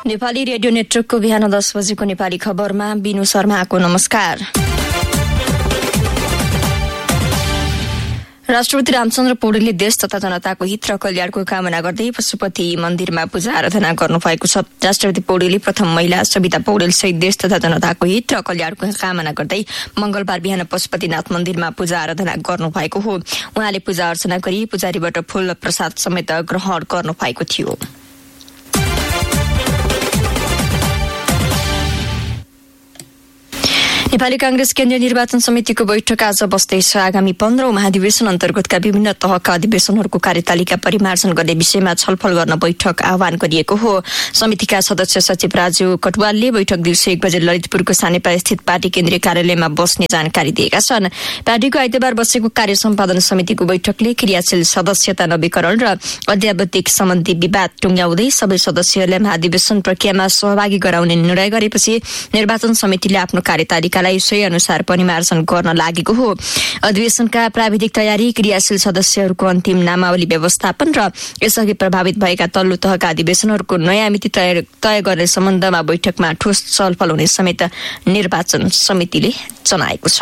Nepali radio नेटवर्कको बिहान 10 बजेको नेपाली खबरमा बिनु शर्माको नमस्कार। राष्ट्रपति रामचन्द्र पौडेलले देश तथा जनताको हित र कल्याणको कामना गर्दै पशुपति मन्दिरमा पूजा आराधना गर्नुभएको छ। राष्ट्रपति पौडेलले प्रथम महिला सविता पौडेल सहित देश तथा जनताको हित र कल्याणको कामना गर्दै मंगलबार बिहान पशुपतिनाथ मन्दिरमा पूजा आराधना गर्नुभएको हो। उहाँले पूजा अर्चना गरी पुजारीबाट फूल प्रसाद समेत ग्रहण गर्नुभएको थियो। नेपाली कांग्रेस केन्द्रीय निर्वाचन समितिको बैठक आज बस्दैछ। आगामी 15औं महाधिवेशन अन्तर्गतका विभिन्न तहका अधिवेशनहरूको कार्यतालिका परिमार्जन गर्ने विषयमा छलफल गर्न बैठक आह्वान गरिएको हो। समितिका सदस्य सचिव राजु कटुवालले बैठक दिउँसो 1 बजे ललितपुरको सानेपा स्थित पार्टी केन्द्रीय कार्यालयमा बस्ने जानकारी दिएका छन्। पार्टीको आइतबार बसेको कार्य सम्पादन समितिको बैठकले क्रियाशील सदस्यता नवीकरण र अध्यावधिक सम्बन्धी विवाद टुङ्ग्याउँदै सबै सदस्यहरूलाई महाधिवेशन प्रक्रियामा सहभागी गराउने निर्णय गरेपछि निर्वाचन समितिले आफ्नो कार्यतालिका सोही अनुसार परिमार्जन गर्न लागेको हो। अधिवेशनका प्राविधिक तयारी, क्रियाशील सदस्यहरूको अन्तिम नामावली व्यवस्थापन र यसअघि प्रभावित भएका तल्लो तहका अधिवेशनहरूको नयाँ मिति तय गर्ने सम्बन्धमा बैठकमा ठोस छलफल हुने समेत निर्वाचन समितिले जनाएको छ।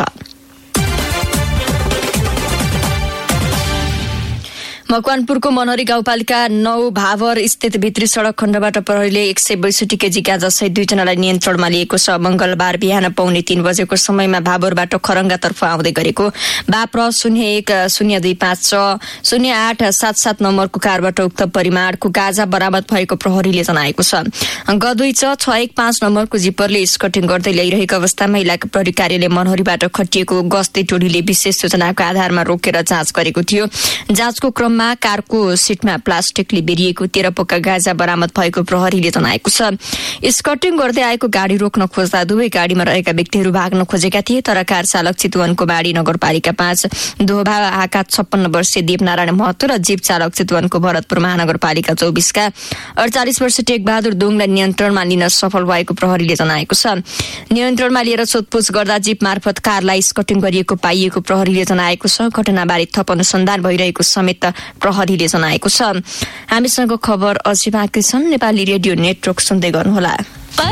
मकवानपुरको मनहरी गाउँपालिका 9 भावर स्थित भित्री सड़क खण्डबाट प्रहरीले 162 केजी गाँजा सहित 2 जनालाई नियन्त्रणमा लिएको छ। मंगलबार बिहान 2:45 बजेको समयमा भावरबाट खरङ्गातर्फ आउँदै गरेको बाप्र 0125608777 नम्बरको कारबाट उक्त परिमाणको गाँजा बरामद भएको प्रहरीले जनाएको छ। गदुई 615 नम्बरको जिपरले स्कटिङ गर्दै ल्याइरहेको अवस्थामा इलाका प्रहरी कार्यालय मनहरीबाट खटिएको गस्ती टोलीले विशेष सूचनाको आधारमा रोकेर जाँच गरेको थियो। जाँचको क्रममा कारको सिटमा प्लास्टिकले बेरिएको 13 पोका गाँजा बरामद भएको प्रहरीले जनाएको छ। स्कटिङ गर्दै आएको गाडी रोक्न खोज्दा दुवै गाडीमा रहेका व्यक्तिहरू भाग्न खोजेका थिए, तर कार चालक चितवनको बाडी नगरपालिका 5 दोभा हाका 56 वर्षीय देवनारायण महतो र जीप चालक चितवनको भरतपुर महानगरपालिका 24 का 48 वर्षीय टेकबहादुर दोङलाई नियन्त्रणमा लिन सफल भएको प्रहरीले जनाएको छ। नियन्त्रणमा लिएर सोधपुछ गर्दा जीप मार्फत कारलाई स्कटिङ गरिएको पाइएको प्रहरीले जनाएको छ। घटनाबारे थप अनुसन्धान भइरहेको समेत प्रहरीले जनाएको छ। हामीसँग खबर अझै बाँकी छन्। नेपाली रेडियो नेटवर्क सुन्दै गर्नुहोला।